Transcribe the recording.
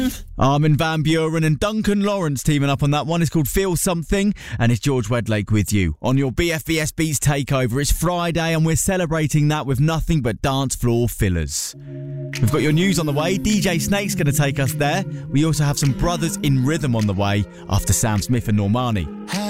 Armin van Buuren and Duncan Lawrence teaming up on that one. It's called Feel Something, and it's George Wedlake with you on your BFBS Beats Takeover. It's Friday and we're celebrating that with nothing but dance floor fillers. We've got your news on the way. DJ Snake's going to take us there. We also have some Brothers in Rhythm on the way after Sam Smith and Normani.